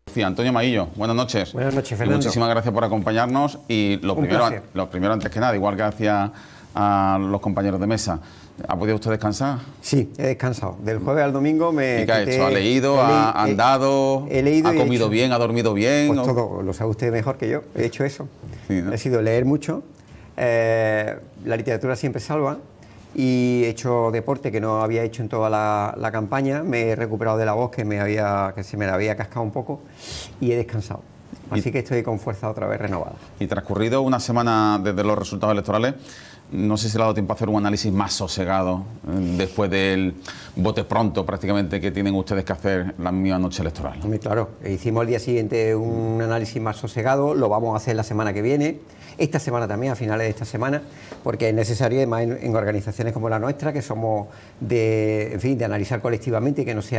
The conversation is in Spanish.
Sí, Antonio Maillo, buenas noches. Buenas noches, Y Fernando. muchísimas gracias por acompañarnos. Y lo primero, antes que nada, igual que hacía a los compañeros de mesa, ¿ha podido usted descansar? Sí, he descansado. Del jueves al domingo me ¿Y qué ha hecho? ¿Ha leído? ¿Ha andado? He leído ¿Ha comido bien? ¿Ha dormido bien? Pues todo, lo sabe usted mejor que yo. He hecho eso. Sí, ¿no? He sido leer mucho. La literatura siempre salva. Y he hecho deporte que no había hecho en toda la campaña. Me he recuperado de la voz que se me la había cascado un poco. Y he descansado. Así que estoy con fuerza otra vez renovada. Y transcurrido una semana desde los resultados electorales, no sé si le ha dado tiempo a hacer un análisis más sosegado después del bote pronto prácticamente que tienen ustedes que hacer la misma noche electoral. Muy claro, hicimos al día siguiente un análisis más sosegado, lo vamos a hacer la semana que viene, esta semana también, a finales de esta semana, porque es necesario, además en organizaciones como la nuestra, que somos de analizar colectivamente y que no sea